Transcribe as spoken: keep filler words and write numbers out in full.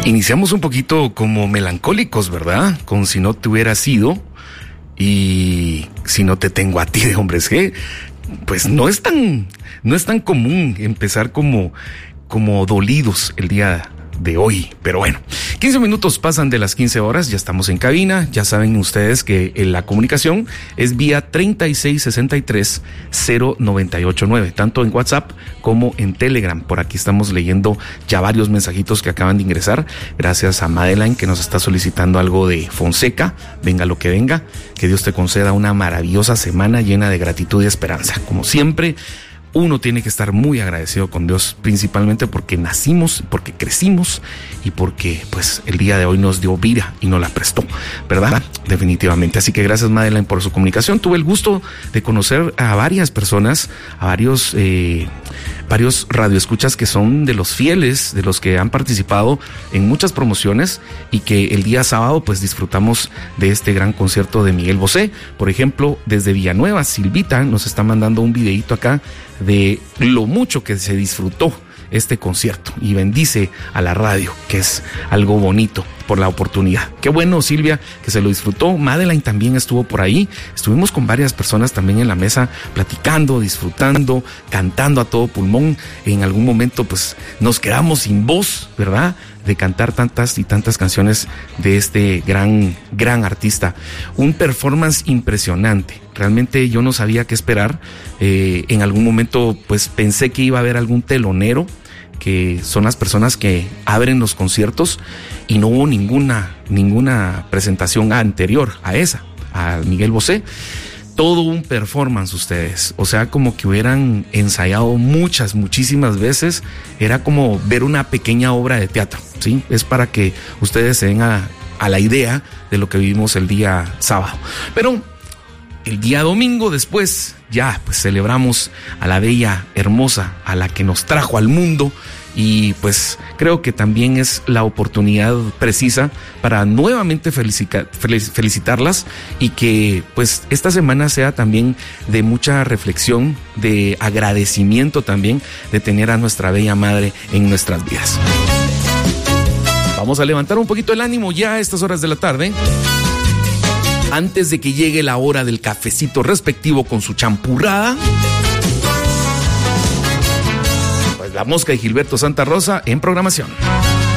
Iniciamos un poquito como melancólicos, ¿verdad? Con Si no te hubiera sido y Si no te tengo a ti de Hombres G. Pues no es tan, no es tan común empezar como, como dolidos el día de hoy, pero bueno, quince minutos pasan de las quince horas, ya estamos en cabina, ya saben ustedes que la comunicación es vía treinta y seis sesenta y tres cero noventa y ocho nueve, tanto en WhatsApp como en Telegram. Por aquí estamos leyendo ya varios mensajitos que acaban de ingresar, gracias a Madeline que nos está solicitando algo de Fonseca, venga lo que venga, que Dios te conceda una maravillosa semana llena de gratitud y esperanza, como siempre. Uno tiene que estar muy agradecido con Dios, principalmente porque nacimos, porque crecimos y porque pues el día de hoy nos dio vida y nos la prestó, ¿verdad? Definitivamente. Así que gracias, Madeline, por su comunicación. Tuve el gusto de conocer a varias personas, a varios, eh, varios radioescuchas que son de los fieles, de los que han participado en muchas promociones y que el día sábado pues disfrutamos de este gran concierto de Miguel Bosé. Por ejemplo, desde Villanueva, Silvita nos está mandando un videíto acá de lo mucho que se disfrutó este concierto y bendice a la radio, que es algo bonito por la oportunidad. Qué bueno, Silvia, que se lo disfrutó. Madeline también estuvo por ahí. Estuvimos con varias personas también en la mesa platicando, disfrutando, cantando a todo pulmón. En algún momento pues nos quedamos sin voz, ¿verdad?, de cantar tantas y tantas canciones de este gran, gran artista. Un performance impresionante. Realmente yo no sabía qué esperar. Eh, en algún momento pues pensé que iba a haber algún telonero, que son las personas que abren los conciertos, y no hubo ninguna, ninguna presentación anterior a esa, a Miguel Bosé. Todo un performance ustedes, o sea, como que hubieran ensayado muchas, muchísimas veces. Era como ver una pequeña obra de teatro, ¿sí? Es para que ustedes se den a, a la idea de lo que vivimos el día sábado. Pero el día domingo después, ya pues celebramos a la bella, hermosa, a la que nos trajo al mundo. Y pues creo que también es la oportunidad precisa para nuevamente felicita, felicitarlas y que pues esta semana sea también de mucha reflexión, de agradecimiento también, de tener a nuestra bella madre en nuestras vidas. Vamos a levantar un poquito el ánimo ya a estas horas de la tarde, antes de que llegue la hora del cafecito respectivo con su champurrada. La Mosca y Gilberto Santa Rosa en programación.